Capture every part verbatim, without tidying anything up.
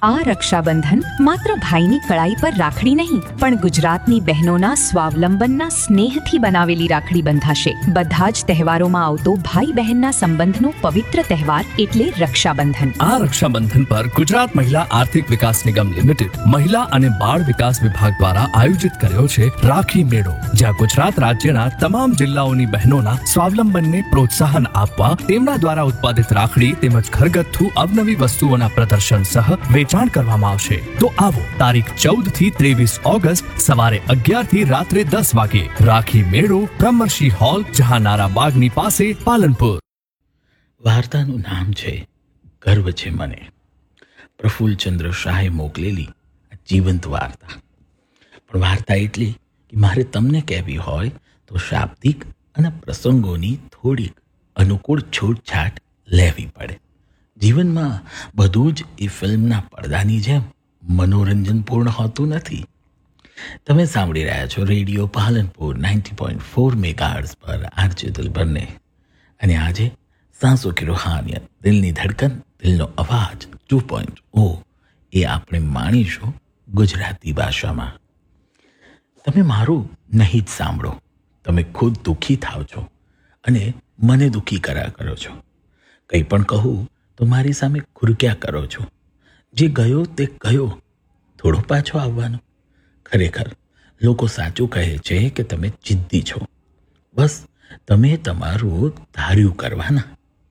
આ રક્ષાબંધન માત્ર ભાઈની કળાઈ પર રાખડી નહીં, પણ ગુજરાતની બહેનોના સ્વાવલંબનના સ્નેહથી બનાવેલી રાખડી બંધાશે. બધા જ તહેવારોમાં આવતો ભાઈ બહેનના સંબંધનો પવિત્ર તહેવાર એટલે રક્ષાબંધન. આ રક્ષાબંધન પર ગુજરાત મહિલા આર્થિક વિકાસ નિગમ લિમિટેડ મહિલા અને બાળ વિકાસ વિભાગ દ્વારા આયોજિત કર્યો છે રાખી મેળો, જ્યાં ગુજરાત રાજ્યના તમામ જિલ્લાઓની બહેનોના સ્વાવલંબનને પ્રોત્સાહન આપવા તેમના દ્વારા ઉત્પાદિત રાખડી તેમજ ઘરગથ્થુ અવનવી વસ્તુઓના પ્રદર્શન સહ વેચાણ કરવામાં આવશે. તો આવો તારીખ ચૌદ થી ત્રેવીસ ઓગસ્ટ સવારે અગિયાર થી રાત્રે દસ વાગે રાખી મેળો, બ્રહ્મર્ષિ હોલ, જહાનારા બાગની પાસે, પાલનપુર. વાર્તાનું નામ છે ગર્વ છે મને. પ્રફુલ્લચંદ્ર શાહે મોકલેલી જીવંત વાર્તા. પણ વાર્તા એટલી કે મારે તમને કહેવી હોય તો શાબ્દિક અને પ્રસંગોની થોડીક અનુકૂળ છૂટછાટ લેવી પડે. જીવનમાં બધું જ એ ફિલ્મના પડદાની જેમ મનોરંજનપૂર્ણ હોતું નથી. તમે સાંભળી રહ્યા છો radio Palanpur ninety point four megahertz પર આરજે દિલબરને. અને આજે સાંસો की રૂહાનિયત, દિલની ધડકન, દિલનો અવાજ ટુ પોઈન્ટ ઓ એ આપણે માણીશું ગુજરાતી ભાષામાં. તમે મારું નહીં જ સાંભળો, તમે ખુદ દુઃખી થાવ છો અને મને દુઃખી કરા કરો છો. કંઈ પણ કહું તો મારી સામે ખુરક્યા કરો છો. જે ગયો તે ગયો, થોડો પાછો આવવાનો. ખરેખર લોકો સાચું કહે છે કે તમે જિદ્દી છો. બસ તમે તમારું ધાર્યું કરવાના.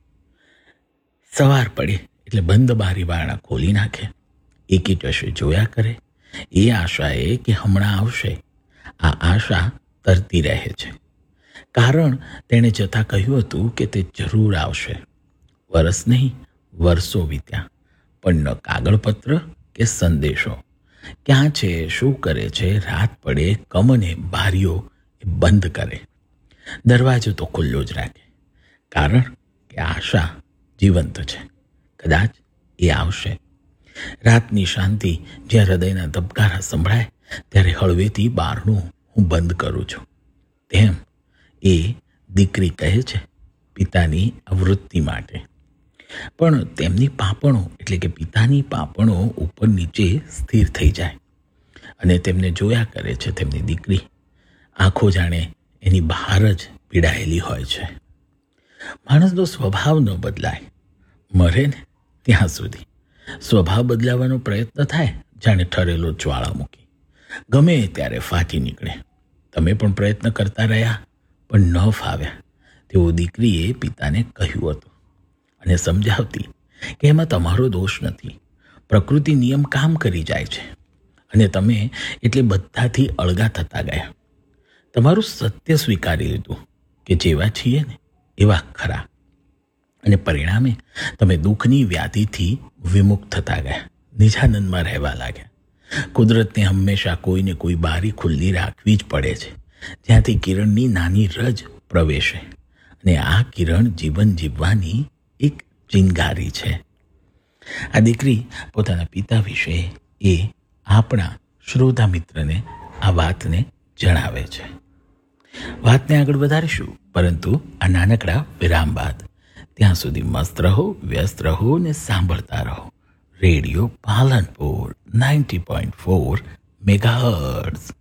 સવાર પડે એટલે બંધ બારી બારણા ખોલી નાખે, એકી ટશે જોયા કરે, એ આશાએ કે હમણાં આવશે. આ આશા તરતી રહે છે, કારણ તેણે જતાં કહ્યું હતું કે તે જરૂર આવશે. વરસ નહીં, વર્ષો વીત્યા, પણ ન કાગળપત્ર કે સંદેશો. ક્યાં છે, શું કરે છે, રાત પડે કમને બારીઓ એ બંધ કરે, દરવાજો તો ખુલ્લો જ રાખે, કારણ કે આશા જીવંત છે. કદાચ એ આવશે. રાતની શાંતિ જ્યાં હૃદયના ધબકારા સંભળાય ત્યારે હળવેથી બારણું હું બંધ કરું છું. તેમ એ દીકરી કહે છે પિતાની આવૃત્તિ માટે. પણ તેમની પાપણો એટલે કે પિતાની પાપણો ઉપર નીચે સ્થિર થઈ જાય અને તેમને જોયા કરે છે તેમની દીકરી. આંખો જાણે એની બહાર જ પીડાયેલી હોય છે. માણસનો સ્વભાવ ન બદલાય, મરે ને ત્યાં સુધી સ્વભાવ બદલાવાનો પ્રયત્ન થાય જાણે ઠરેલો જ્વાળામુખી, ગમે ત્યારે ફાટી નીકળે. તમે પણ પ્રયત્ન કરતા રહ્યા પણ ન ફાવ્યા તેવું દીકરીએ પિતાને કહ્યું હતું અને સમજાવતી કે એમાં તમારો દોષ નથી, પ્રકૃતિ નિયમ કામ કરી જાય છે અને તમે એટલે બધાથી અળગા થતા ગયા. તમારું સત્ય સ્વીકારી લીધું કે જેવા છીએ ને એવા ખરા, અને પરિણામે તમે દુઃખની વ્યાધિથી વિમુક્ત થતા ગયા, નિજાનંદમાં રહેવા લાગ્યા. કુદરતને હંમેશા કોઈને કોઈ બારી ખુલ્લી રાખવી જ પડે છે જ્યાંથી કિરણની નાની રજ પ્રવેશે, અને આ કિરણ જીવન જીવવાની એક ચિંગારી છે. આ દીકરી પોતાના પિતા વિશે એ આપણા શ્રોતા મિત્રને આ વાતને જણાવે છે. વાતને આગળ વધારીશું, પરંતુ આ નાનકડા વિરામ બાદ. ત્યાં સુધી મસ્ત રહો, વ્યસ્ત રહો ને સાંભળતા રહો radio Palanpur ninety point four megahertz.